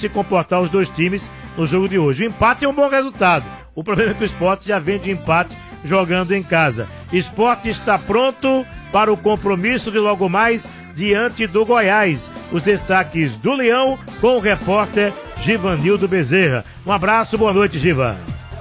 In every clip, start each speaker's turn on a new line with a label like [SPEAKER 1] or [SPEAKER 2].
[SPEAKER 1] se comportar os dois times no jogo de hoje. O empate é um bom resultado. O problema é que o Sport já vem de empate jogando em casa. Sport está pronto para o compromisso de logo mais diante do Goiás. Os destaques do Leão com o repórter Givanildo Bezerra. Um abraço, boa noite, Giva.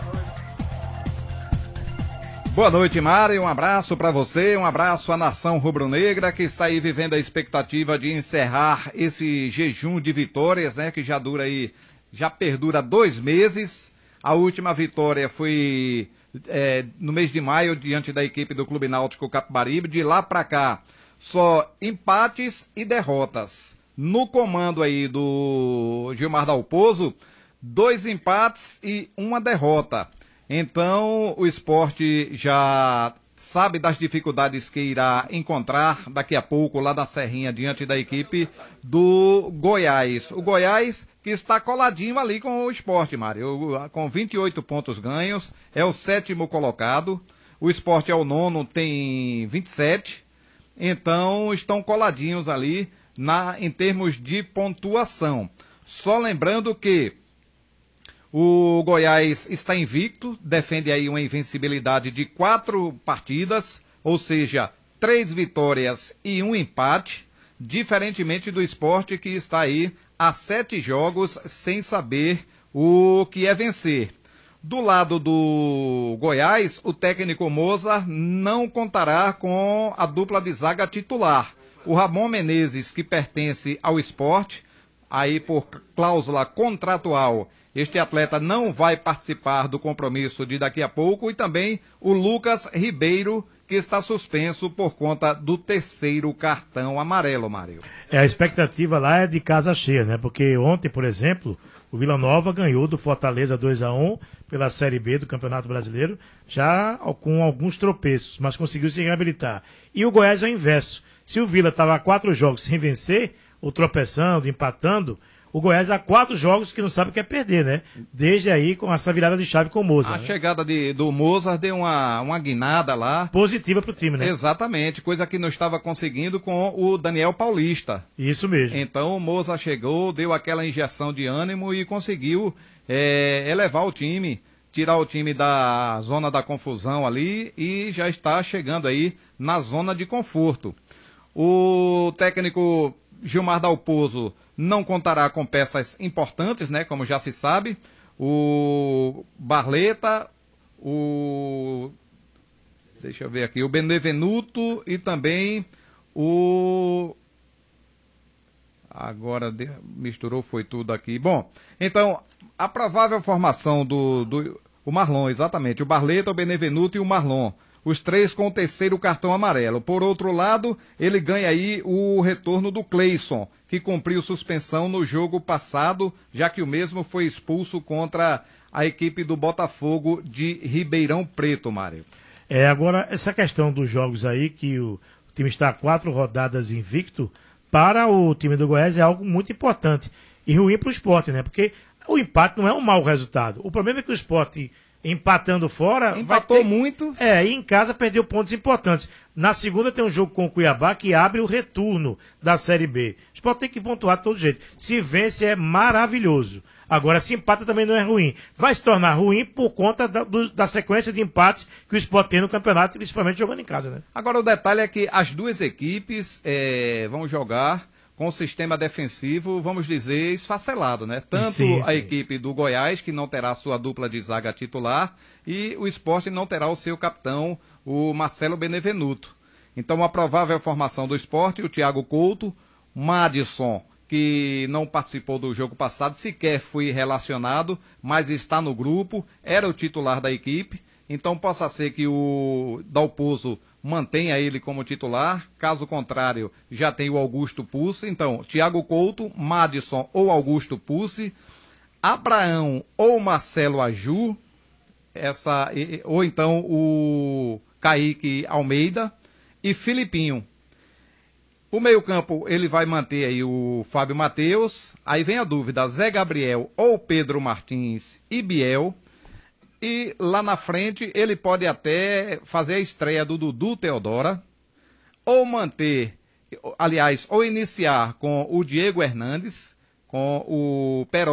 [SPEAKER 2] Boa noite, Mário, um abraço para você, um abraço à nação rubro-negra que está aí vivendo a expectativa de encerrar esse jejum de vitórias, né, que já perdura 2 meses. A última vitória foi no mês de maio diante da equipe do Clube Náutico Capibaribe. De lá para cá, só empates e derrotas. No comando aí do Gilmar Dalpozo, 2 empates e 1 derrota. Então, o Sport já sabe das dificuldades que irá encontrar daqui a pouco lá na Serrinha, diante da equipe do Goiás. O Goiás que está coladinho ali com o Sport, Mário, com 28 pontos ganhos, é o 7º colocado. O Sport é o 9º, tem 27. Então, estão coladinhos ali em termos de pontuação. Só lembrando que o Goiás está invicto, defende aí uma invencibilidade de 4 partidas, ou seja, 3 vitórias e 1 empate, diferentemente do Sport que está aí a 7 jogos sem saber o que é vencer. Do lado do Goiás, o técnico Mozart não contará com a dupla de zaga titular. O Ramon Menezes, que pertence ao Sport, aí por cláusula contratual, este atleta não vai participar do compromisso de daqui a pouco, e também o Lucas Ribeiro, que está suspenso por conta do 3º cartão amarelo, Mário.
[SPEAKER 1] A expectativa lá é de casa cheia, né? Porque ontem, por exemplo, o Vila Nova ganhou do Fortaleza 2-1 pela Série B do Campeonato Brasileiro, já com alguns tropeços, mas conseguiu se reabilitar. E o Goiás é o inverso. Se o Vila estava a 4 jogos sem vencer, ou tropeçando, empatando, o Goiás há 4 jogos que não sabe o que é perder, né? Desde aí, com essa virada de chave com o Mozart.
[SPEAKER 2] A chegada do Mozart deu uma guinada lá.
[SPEAKER 1] Positiva pro time, né?
[SPEAKER 2] Exatamente, coisa que não estava conseguindo com o Daniel Paulista.
[SPEAKER 1] Isso mesmo.
[SPEAKER 2] Então o Mozart chegou, deu aquela injeção de ânimo e conseguiu elevar o time, tirar o time da zona da confusão ali, e já está chegando aí na zona de conforto. O técnico Gilmar Dalpozo não contará com peças importantes, né, como já se sabe. O Barleta, deixa eu ver aqui, o Benevenuto e também agora misturou, foi tudo aqui. Bom, então, a provável formação o Marlon, exatamente, o Barleta, o Benevenuto e o Marlon. Os 3 com o 3º cartão amarelo. Por outro lado, ele ganha aí o retorno do Cleison, que cumpriu suspensão no jogo passado, já que o mesmo foi expulso contra a equipe do Botafogo de Ribeirão Preto, Mário.
[SPEAKER 1] Agora, essa questão dos jogos aí, que o time está a 4 rodadas invicto, para o time do Goiás é algo muito importante. E ruim para o Sport, né? Porque o empate não é um mau resultado. O problema é que o Sport, empatando fora,
[SPEAKER 2] empatou muito.
[SPEAKER 1] E em casa perdeu pontos importantes. Na segunda tem um jogo com o Cuiabá que abre o retorno da Série B. O Sport tem que pontuar de todo jeito. Se vence é maravilhoso. Agora, se empata também não é ruim. Vai se tornar ruim por conta da sequência de empates que o Sport tem no campeonato, principalmente jogando em casa, né?
[SPEAKER 2] Agora, o detalhe é que as duas equipes vão jogar com o sistema defensivo, vamos dizer, esfacelado, né? Tanto
[SPEAKER 1] sim.
[SPEAKER 2] A equipe do Goiás, que não terá sua dupla de zaga titular, e o Sport não terá o seu capitão, o Marcelo Benevenuto. Então, a provável formação do Sport, o Thiago Couto, Madison, que não participou do jogo passado, sequer foi relacionado, mas está no grupo, era o titular da equipe. Então, possa ser que o Dalpozo mantenha ele como titular, caso contrário, já tem o Augusto Pucci. Então, Thiago Couto, Madison ou Augusto Pucci, Abraão ou Marcelo Aju, ou então o Kaique Almeida e Filipinho. O meio-campo, ele vai manter aí o Fábio Matheus. Aí vem a dúvida, Zé Gabriel ou Pedro Martins e Biel. E lá na frente, ele pode até fazer a estreia do Dudu Teodora, ou manter, aliás, ou iniciar com o Diego Hernandes, com o Peró